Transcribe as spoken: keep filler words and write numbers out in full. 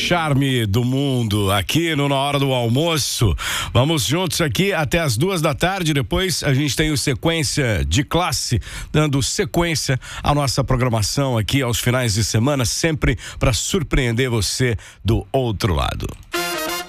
charme do mundo aqui no Na Hora do Almoço. Vamos juntos aqui até as duas da tarde. Depois a gente tem o Sequência de Classe, dando sequência à nossa programação aqui aos finais de semana, sempre para surpreender você do outro lado.